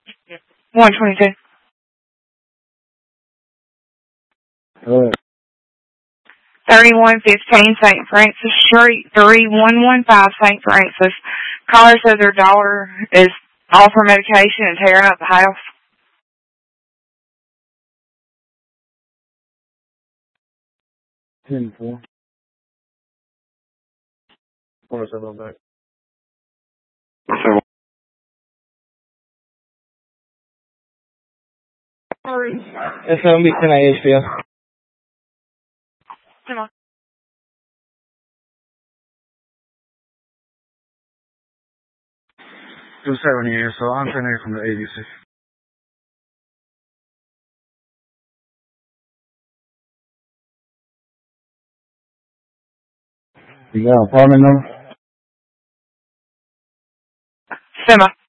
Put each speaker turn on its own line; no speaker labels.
122. 3115 St. Francis Street, 3115 St. Francis. Caller said their daughter is off her medication and tearing up the house.
Ten four. What is that on back? It's going to be 10 AHPS.
Come on.
It was 7 years, so I'm turning from the agency. You got an apartment number?
Sema.